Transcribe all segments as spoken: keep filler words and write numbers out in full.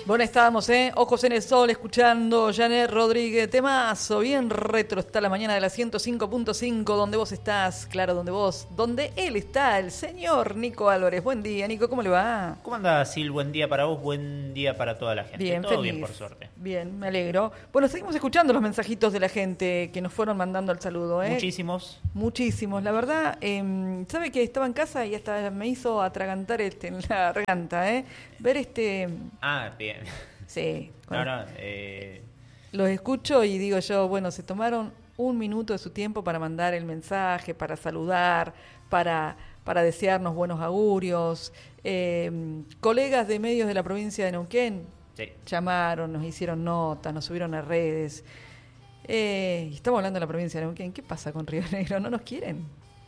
Bueno, estábamos, ¿eh? Ojos en el sol, escuchando Janet Rodríguez, temazo, bien retro, está la mañana de la ciento cinco punto cinco, donde vos estás, claro, donde vos, donde él está, el señor Nico Álvarez. Buen día, Nico, ¿cómo le va? ¿Cómo anda, Sil? Buen día para vos, buen día para toda la gente. Bien, Todo feliz. bien, por suerte. Bien, me alegro. Bueno, seguimos escuchando los mensajitos de la gente que nos fueron mandando el saludo, ¿eh? Muchísimos. Muchísimos, la verdad, eh, sabe que estaba en casa y hasta me hizo atragantar este, en la garganta, ¿eh? Ver este... Ah, bien. Sí. No, no, eh... Los escucho y digo yo, bueno, se tomaron un minuto de su tiempo para mandar el mensaje, para saludar, para, para desearnos buenos augurios. Eh, colegas de medios de la provincia de Neuquén sí. llamaron, nos hicieron notas, nos subieron a redes. Eh, y estamos hablando de la provincia de Neuquén. ¿Qué pasa con Río Negro? ¿No nos quieren?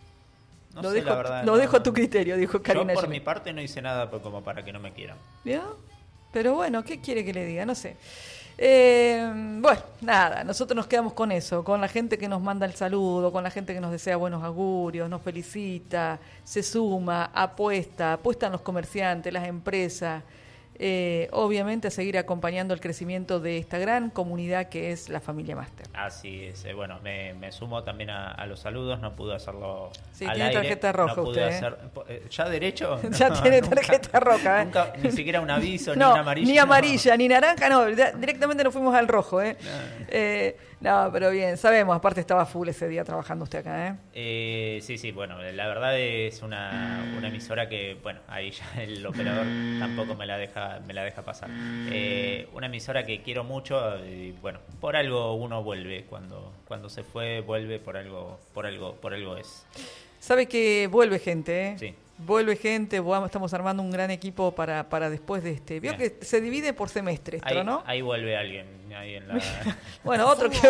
No lo sé, dejo, la verdad, lo no, dejo a tu criterio, dijo Karina. Yo por Gine. mi parte no hice nada como para que no me quieran. ¿Vio? Pero bueno, ¿qué quiere que le diga? No sé. Eh, bueno, nada, nosotros nos quedamos con eso, con la gente que nos manda el saludo, con la gente que nos desea buenos augurios, nos felicita, se suma, apuesta, apuestan los comerciantes, las empresas, eh, obviamente a seguir acompañando el crecimiento de esta gran comunidad que es la familia Máster. Así es, eh, bueno, me, me sumo también a, a los saludos, no pude hacerlo sí, al tiene aire, tarjeta roja no pude usted, hacer, eh. ¿Ya derecho? Ya No, tiene nunca, tarjeta roja, ¿eh? Nunca, ni siquiera un aviso, no, ni una amarilla. Ni amarilla, no. Ni naranja, no, directamente nos fuimos al rojo, ¿eh? No. eh No, pero bien, sabemos, aparte estaba full ese día trabajando usted acá, ¿eh? eh sí, sí, bueno, la verdad es una, una emisora que, bueno, ahí ya el operador tampoco me la deja me la deja pasar. Eh, una emisora que quiero mucho y, bueno, por algo uno vuelve, cuando cuando se fue, vuelve por algo, por algo, por algo es. Sabe que vuelve gente, ¿eh? Sí. Vuelve gente, estamos armando un gran equipo para, para después de este. Vio bien. Que se divide por semestre esto, ahí, ¿no? Ahí vuelve alguien. Ahí en la... bueno, otro que...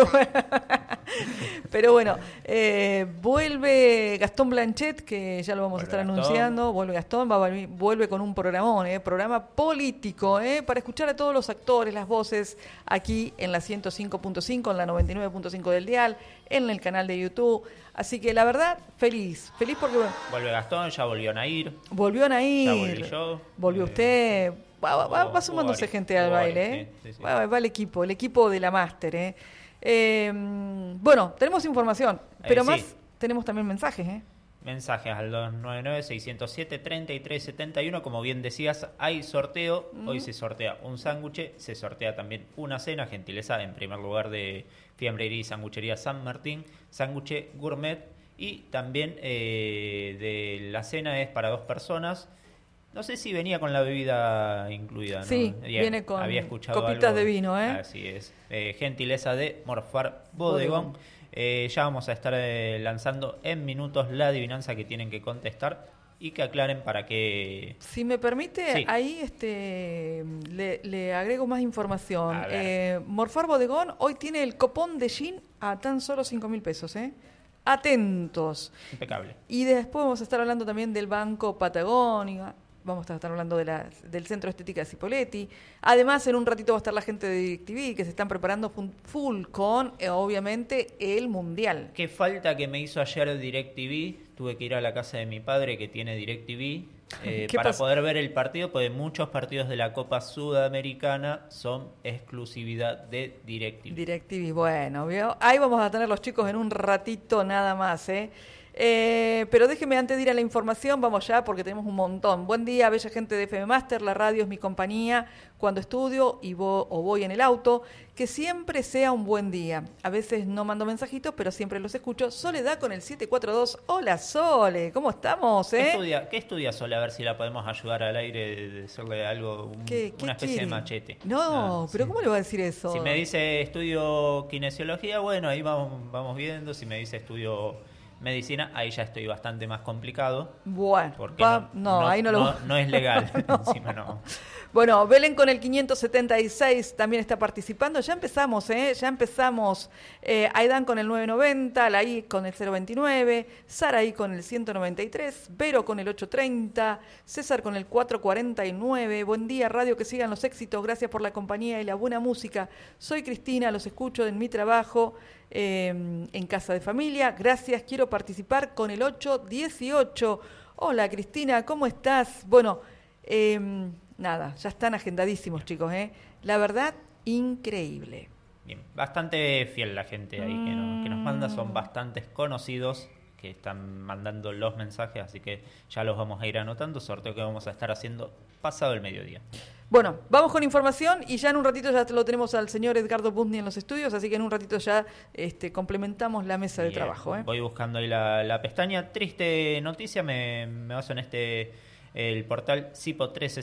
Pero bueno, eh, vuelve Gastón Blanchet, que ya lo vamos vuelve a estar Gastón. anunciando. Vuelve Gastón, va, vuelve con un programón, ¿eh? Programa político, ¿eh? Para escuchar a todos los actores, las voces, aquí en la ciento cinco punto cinco, en la noventa y nueve punto cinco del dial, en el canal de YouTube. Así que la verdad, feliz, feliz porque... Vuelve Gastón, ya volvió Nair. Volvió Nair. Ya volví yo. Volvió eh, usted. Va, va, va sumándose gente al baile, ¿eh? Sí, sí, sí. Va, va el equipo, el equipo de la Máster, ¿eh? Eh, bueno, tenemos información, pero eh, más sí. Tenemos también mensajes, ¿eh? Mensajes al dos nueve nueve, seis cero siete, tres tres siete uno. Como bien decías, hay sorteo. Mm. Hoy se sortea un sándwich, se sortea también una cena, gentileza en primer lugar de Fiambrería y Sanguchería San Martín, sándwich gourmet. Y también eh, de la cena es para dos personas. No sé si venía con la bebida incluida, ¿no? Sí, había, viene con había escuchado copitas algo. de vino, ¿eh? Así es. Eh, gentileza de Morfar Bodegón. Bodegón. Eh, ya vamos a estar eh, lanzando en minutos la adivinanza que tienen que contestar y que aclaren para qué... Si me permite, sí. ahí este le, le agrego más información. Eh, Morfar Bodegón hoy tiene el copón de gin a tan solo cinco mil pesos, ¿eh? Atentos. Impecable. Y después vamos a estar hablando también del Banco Patagónica. Vamos a estar hablando de la, del Centro Estética de Cipolletti. Además, en un ratito va a estar la gente de DirecTV que se están preparando full con, eh, obviamente, el Mundial. Qué falta que me hizo ayer DirecTV. Tuve que ir a la casa de mi padre que tiene DirecTV eh, para pasó? poder ver el partido, porque muchos partidos de la Copa Sudamericana son exclusividad de DirecTV. DirecTV, bueno, ¿vio? Ahí vamos a tener los chicos en un ratito nada más, ¿eh? Eh, pero déjeme antes de ir a la información, vamos ya porque tenemos un montón. Buen día, bella gente de F M Máster, la radio es mi compañía cuando estudio y vo, o voy en el auto. Que siempre sea un buen día. A veces no mando mensajitos, pero siempre los escucho. Soledad con el siete cuatro dos. Hola Sole, ¿cómo estamos? Eh? ¿Qué, estudia, ¿Qué estudia Sole? A ver si la podemos ayudar al aire de hacerle algo, un, ¿Qué, qué una especie quiere? de machete. No, ah, pero sí. ¿Cómo le va a decir eso? Si me dice estudio kinesiología, bueno, ahí vamos, vamos viendo. Si me dice estudio medicina, ahí ya estoy bastante más complicado. Bueno, porque va, no, no, no, ahí no, no, lo... no es legal. no. Encima no. Bueno, Belén con el quinientos setenta y seis también está participando. Ya empezamos, ¿eh? Ya empezamos. Eh, Aidan con el novecientos noventa, Laí con el cero veintinueve, Saraí con el ciento noventa y tres, Vero con el ochocientos treinta, César con el cuatrocientos cuarenta y nueve. Buen día, radio, que sigan los éxitos. Gracias por la compañía y la buena música. Soy Cristina, los escucho en mi trabajo. Eh, en Casa de Familia. Gracias, quiero participar con el ochocientos dieciocho. Hola Cristina, ¿cómo estás? Bueno, eh, nada, ya están agendadísimos, chicos, ¿eh? La verdad, increíble. Bien, bastante fiel la gente ahí que, no, que nos manda, son bastantes conocidos que están mandando los mensajes, así que ya los vamos a ir anotando, sorteo que vamos a estar haciendo pasado el mediodía. Bueno, vamos con información y ya en un ratito ya lo tenemos al señor Edgardo Puzny en los estudios, así que en un ratito ya este, complementamos la mesa Bien, de trabajo. ¿eh? Voy buscando ahí la, la pestaña. Triste noticia, me, me baso en este el portal Cipo trescientos